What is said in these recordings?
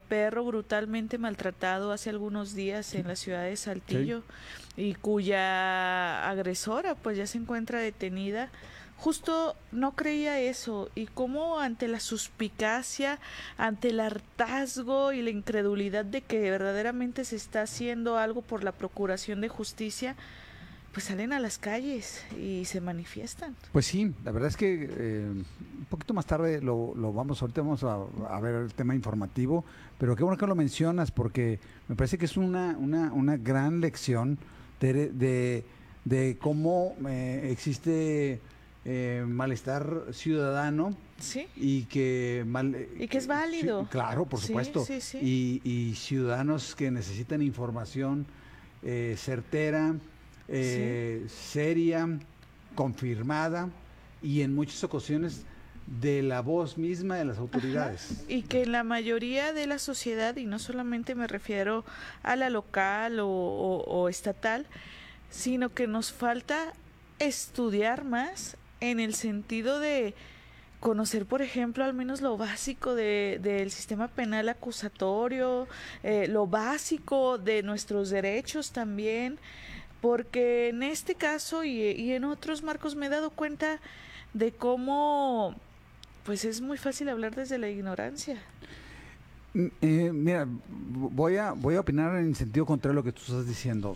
perro brutalmente maltratado hace algunos días en la ciudad de Saltillo, y cuya agresora pues ya se encuentra detenida. Justo no creía eso, y cómo ante la suspicacia, ante el hartazgo y la incredulidad de que verdaderamente se está haciendo algo por la procuración de justicia, pues salen a las calles y se manifiestan. Pues sí, la verdad es que un poquito más tarde ahorita vamos a ver el tema informativo, pero qué bueno que lo mencionas, porque me parece que es una gran lección de cómo existe malestar ciudadano. Sí. Y que es válido. Claro, por supuesto. Sí, sí. Y ciudadanos que necesitan información certera, seria, confirmada, y en muchas ocasiones de la voz misma de las autoridades. Ajá. Y que la mayoría de la sociedad, y no solamente me refiero a la local o estatal, sino que nos falta estudiar más en el sentido de conocer, por ejemplo, al menos lo básico del sistema penal acusatorio, lo básico de nuestros derechos también, porque en este caso y en otros, Marcos, me he dado cuenta de cómo pues es muy fácil hablar desde la ignorancia. Mira, voy a opinar en sentido contrario a lo que tú estás diciendo.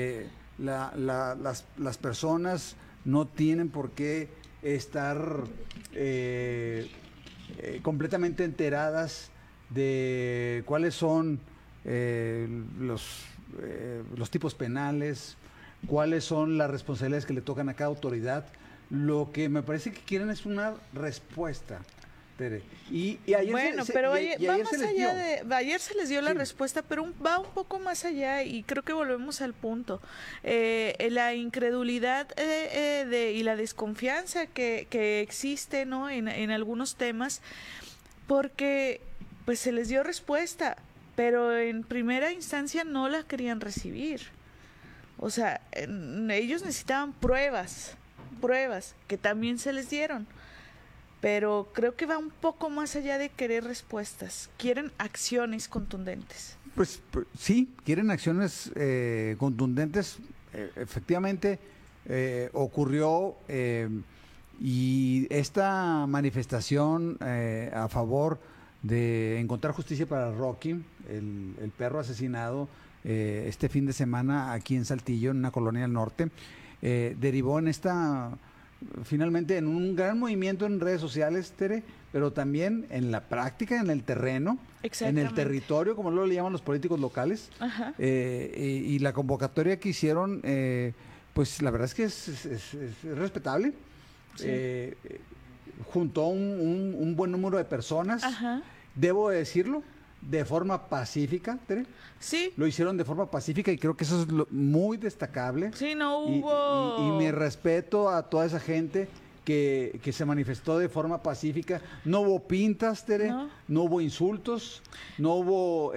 Las personas no tienen por qué estar completamente enteradas de cuáles son los tipos penales, cuáles son las responsabilidades que le tocan a cada autoridad. Lo que me parece que quieren es una respuesta. Y ayer ayer se les dio la respuesta, pero va un poco más allá, y creo que volvemos al punto. La incredulidad y la desconfianza que existe, ¿no?, en algunos temas, porque pues se les dio respuesta, pero en primera instancia no la querían recibir. O sea, ellos necesitaban pruebas que también se les dieron. Pero creo que va un poco más allá de querer respuestas. Quieren acciones contundentes. Pues sí, quieren acciones contundentes. Efectivamente, ocurrió, y esta manifestación a favor de encontrar justicia para Rocky, el perro asesinado este fin de semana aquí en Saltillo, en una colonia del norte, derivó en finalmente en un gran movimiento en redes sociales, Tere, pero también en la práctica, en el terreno, en el territorio, como lo llaman los políticos locales. Y la convocatoria que hicieron, pues la verdad es que es respetable. Sí. Juntó un buen número de personas, debo decirlo, de forma pacífica, Tere. Sí. Lo hicieron de forma pacífica y creo que eso es muy destacable. Sí, no hubo... Y mi respeto a toda esa gente que se manifestó de forma pacífica. No hubo pintas, Tere, no hubo insultos, no hubo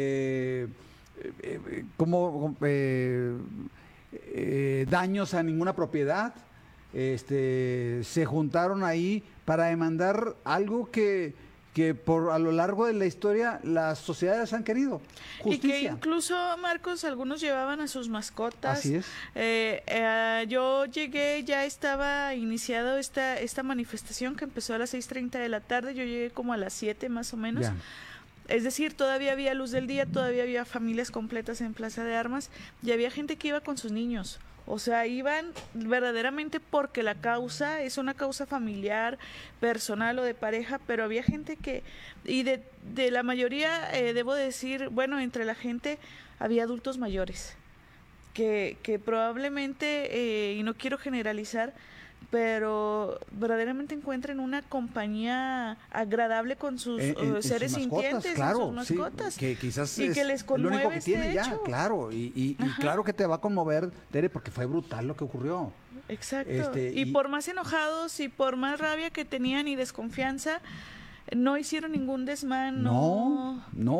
daños a ninguna propiedad. Se juntaron ahí para demandar algo que a lo largo de la historia las sociedades han querido: justicia. Y que incluso, Marcos, algunos llevaban a sus mascotas. Así es. Yo llegué, ya estaba iniciado esta manifestación que empezó a las 6:30 de la tarde. Yo llegué como a las 7 más o menos. Ya. Es decir, todavía había luz del día, todavía había familias completas en Plaza de Armas, y había gente que iba con sus niños. O sea, iban verdaderamente porque la causa es una causa familiar, personal o de pareja, pero había gente y de la mayoría, debo decir, bueno, entre la gente había adultos mayores, que probablemente, y no quiero generalizar, pero verdaderamente encuentren una compañía agradable con sus seres sus mascotas, sintientes, claro, sus mascotas. Sí, que quizás y es que les conmueve lo único que tiene ya, hecho. claro. Y claro que te va a conmover, Tere, porque fue brutal lo que ocurrió. Exacto. Y por más enojados y por más rabia que tenían y desconfianza, no hicieron ningún desmán. No.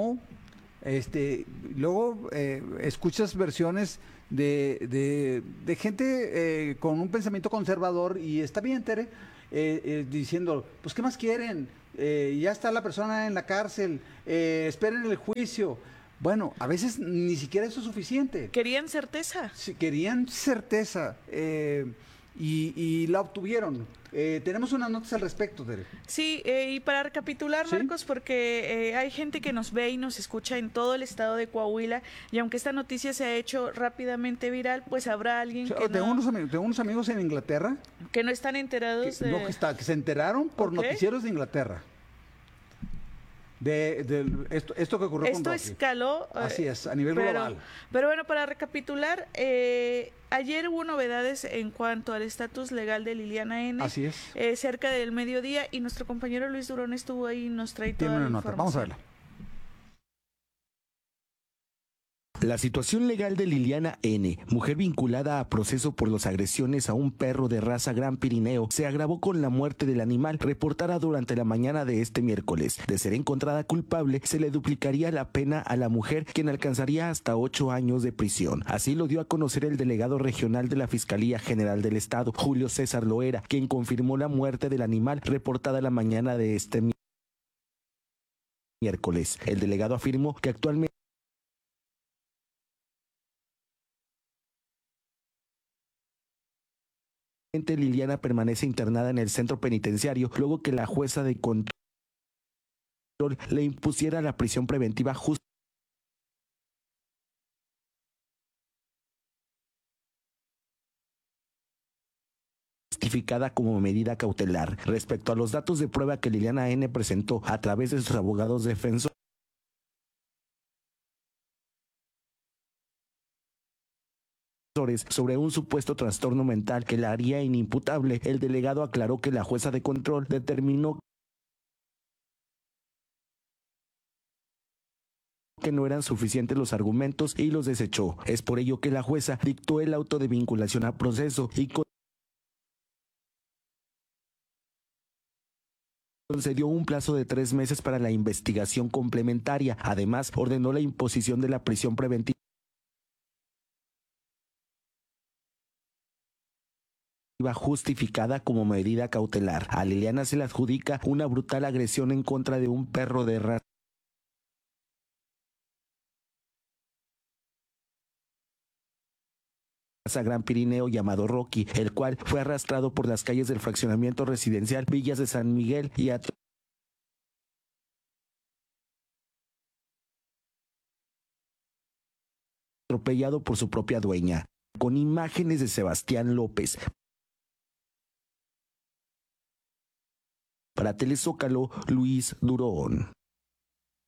Luego escuchas versiones de gente con un pensamiento conservador, y está bien, Tere, diciendo, pues ¿qué más quieren? Ya está la persona en la cárcel, esperen el juicio. Bueno, a veces ni siquiera eso es suficiente. Querían certeza. Sí, querían certeza y la obtuvieron. Tenemos unas notas al respecto, Tere. Sí, y para recapitular, ¿Sí? Marcos, porque hay gente que nos ve y nos escucha en todo el estado de Coahuila, y aunque esta noticia se ha hecho rápidamente viral, pues habrá alguien Tengo unos amigos en Inglaterra que no están enterados de... que se enteraron por Ok. noticieros de Inglaterra. De esto que ocurrió con Esto Rocky. escaló. Así es, a nivel global. Pero bueno, para recapitular, ayer hubo novedades en cuanto al estatus legal de Liliana N. Así es. Cerca del mediodía, y nuestro compañero Luis Durón estuvo ahí y nos trae toda Tiene la una nota. Vamos a verla. La situación legal de Liliana N., mujer vinculada a proceso por las agresiones a un perro de raza Gran Pirineo, se agravó con la muerte del animal reportada durante la mañana de este miércoles. De ser encontrada culpable, se le duplicaría la pena a la mujer, quien alcanzaría hasta 8 años de prisión. Así lo dio a conocer el delegado regional de la Fiscalía General del Estado, Julio César Loera, quien confirmó la muerte del animal reportada la mañana de este miércoles. El delegado afirmó que actualmente Liliana permanece internada en el centro penitenciario luego que la jueza de control le impusiera la prisión preventiva justificada como medida cautelar. Respecto a los datos de prueba que Liliana N. presentó a través de sus abogados defensores sobre un supuesto trastorno mental que la haría inimputable, el delegado aclaró que la jueza de control determinó que no eran suficientes los argumentos y los desechó. Es por ello que la jueza dictó el auto de vinculación a proceso y concedió un plazo de 3 meses para la investigación complementaria. Además, ordenó la imposición de la prisión preventiva justificada como medida cautelar. A Liliana se le adjudica una brutal agresión en contra de un perro de raza Gran Pirineo llamado Rocky, el cual fue arrastrado por las calles del fraccionamiento residencial Villas de San Miguel y atropellado por su propia dueña. Con imágenes de Sebastián López. Para Telezócalo, Luis Durón.